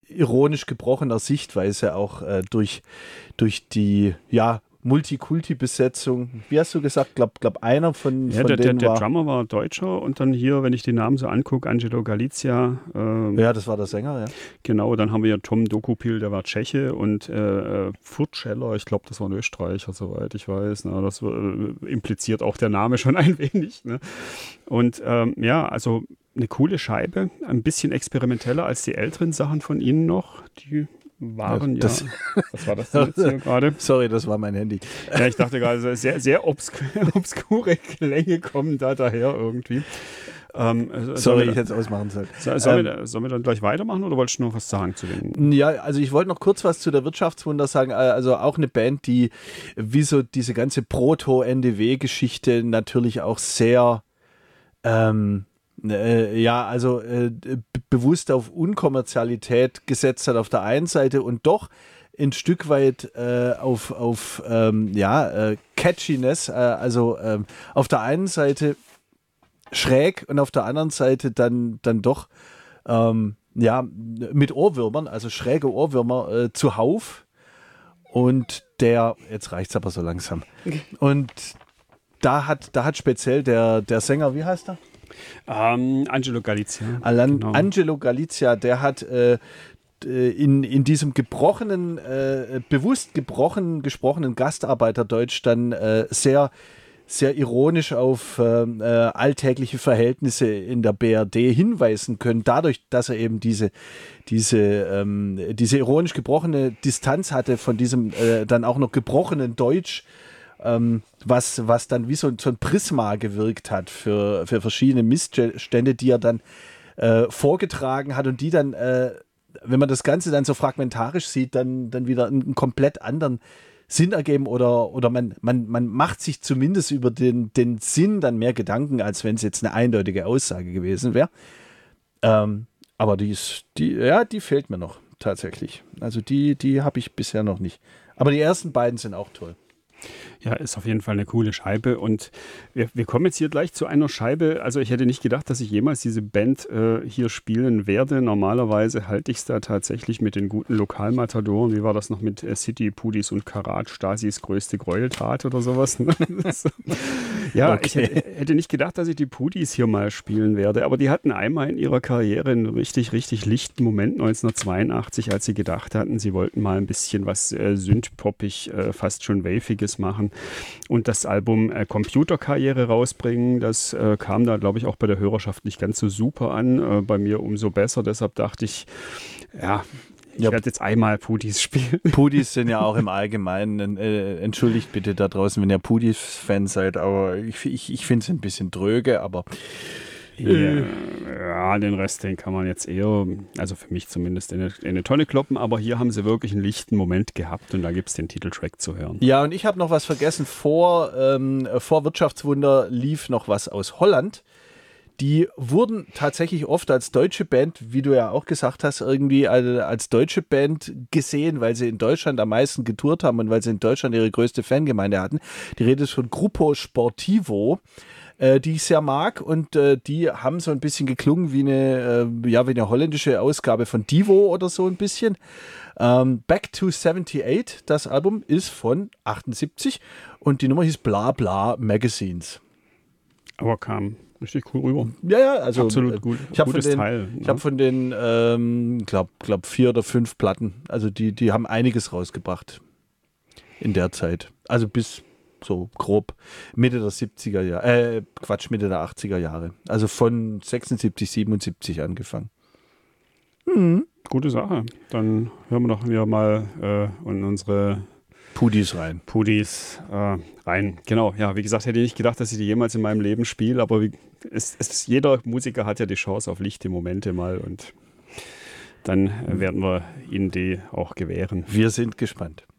ironisch gebrochener Sichtweise auch durch die Multikulti-Besetzung. Wie hast du gesagt? Glaub einer von der denen der war... Drummer war Deutscher und dann hier, wenn ich den Namen so angucke, Angelo Galizia. Ja, das war der Sänger, ja. Genau, dann haben wir ja Tom Dokupil, der war Tscheche und Furtscheller, ich glaube, das war ein Österreicher, soweit ich weiß. Ne? Das impliziert auch der Name schon ein wenig. Ne? Und also eine coole Scheibe, ein bisschen experimenteller als die älteren Sachen von Ihnen noch, die waren was war das denn jetzt hier gerade? Sorry, das war mein Handy. Ja, ich dachte gerade, sehr, sehr obskure Klänge kommen da daher irgendwie. Sorry, ich hätte es ausmachen sollen. Sollen wir dann gleich weitermachen oder wolltest du noch was sagen zu den? Ja, also ich wollte noch kurz was zu der Wirtschaftswunder sagen. Also auch eine Band, die wie so diese ganze Proto-NDW-Geschichte natürlich auch sehr bewusst auf Unkommerzialität gesetzt hat auf der einen Seite und doch ein Stück weit auf Catchiness, auf der einen Seite schräg und auf der anderen Seite dann doch mit Ohrwürmern, also schräge Ohrwürmer zuhauf. Und jetzt reicht's aber so langsam. Und da hat speziell der Sänger, wie heißt er? Angelo Galizia. Genau. Angelo Galizia, der hat in diesem bewusst gebrochen gesprochenen Gastarbeiterdeutsch dann sehr, sehr ironisch auf alltägliche Verhältnisse in der BRD hinweisen können, dadurch, dass er eben diese ironisch gebrochene Distanz hatte von diesem dann auch noch gebrochenen Deutsch, was dann wie so ein Prisma gewirkt hat für verschiedene Missstände, die er dann vorgetragen hat und die dann, wenn man das Ganze dann so fragmentarisch sieht, dann wieder einen komplett anderen Sinn ergeben oder man macht sich zumindest über den Sinn dann mehr Gedanken, als wenn es jetzt eine eindeutige Aussage gewesen wäre. Aber die fehlt mir noch tatsächlich. Also die habe ich bisher noch nicht. Aber die ersten beiden sind auch toll. Ja, ist auf jeden Fall eine coole Scheibe und wir kommen jetzt hier gleich zu einer Scheibe. Also ich hätte nicht gedacht, dass ich jemals diese Band hier spielen werde. Normalerweise halte ich es da tatsächlich mit den guten Lokalmatadoren. Wie war das noch mit City, Pudis und Karat, Stasis größte Gräueltat oder sowas? Ja, okay. Ich hätte nicht gedacht, dass ich die Pudis hier mal spielen werde, aber die hatten einmal in ihrer Karriere einen richtig, richtig lichten Moment 1982, als sie gedacht hatten, sie wollten mal ein bisschen was synthpoppig, fast schon waviges machen und das Album Computerkarriere rausbringen. Das kam da, glaube ich, auch bei der Hörerschaft nicht ganz so super an, bei mir umso besser. Deshalb dachte ich, ich werde jetzt einmal Pudis spielen. Pudis sind ja auch im Allgemeinen, entschuldigt bitte da draußen, wenn ihr Pudis-Fan seid, aber ich finde es ein bisschen dröge, aber ja, den Rest, den kann man jetzt eher, also für mich zumindest, in eine Tonne kloppen, aber hier haben sie wirklich einen lichten Moment gehabt und da gibt es den Titeltrack zu hören. Ja, und ich habe noch was vergessen, vor Wirtschaftswunder lief noch was aus Holland. Die wurden tatsächlich oft als deutsche Band, wie du ja auch gesagt hast, irgendwie als deutsche Band gesehen, weil sie in Deutschland am meisten getourt haben und weil sie in Deutschland ihre größte Fangemeinde hatten. Die Rede ist von Gruppo Sportivo, die ich sehr mag und die haben so ein bisschen geklungen wie eine holländische Ausgabe von Divo oder so ein bisschen. Back to 78, das Album ist von 78 und die Nummer hieß Bla Bla Magazines. Aber kam richtig cool rüber. Ja, also absolut gut. Ich habe von den, glaub 4 oder 5 Platten. Also die haben einiges rausgebracht in der Zeit. Also bis so grob Mitte der 70er Jahre, Mitte der 80er Jahre. Also von 76, 77 angefangen. Gute Sache. Dann hören wir doch wieder mal in unsere Pudis rein. Genau, ja, wie gesagt, hätte ich nicht gedacht, dass ich die jemals in meinem Leben spiele, aber jeder Musiker hat ja die Chance auf lichte Momente mal und dann werden wir ihnen die auch gewähren. Wir sind gespannt.